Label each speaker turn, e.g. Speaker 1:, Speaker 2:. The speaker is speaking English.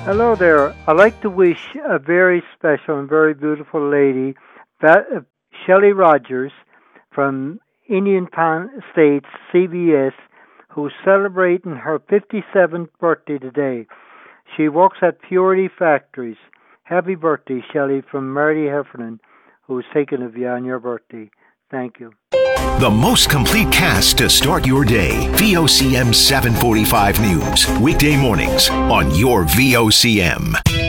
Speaker 1: Hello there. I'd like to wish a very special and very beautiful lady, Shelley Rogers from Indian States, CBS, who's celebrating her 57th birthday today. She works at Purity Factories. Happy birthday, Shelley, from Marty Heffernan, who's thinking of you on your birthday. Thank you.
Speaker 2: The most complete cast to start your day. VOCM 745 News. Weekday mornings on your VOCM.